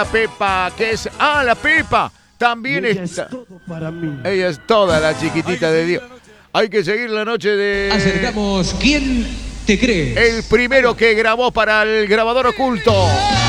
La Pepa, que es... ¡Ah, la Pepa! También Ella está... es todo para mí. Ella es toda la chiquitita de Dios. Hay que seguir la noche de... Acercamos. ¿Quién te cree? El primero que grabó para el grabador oculto.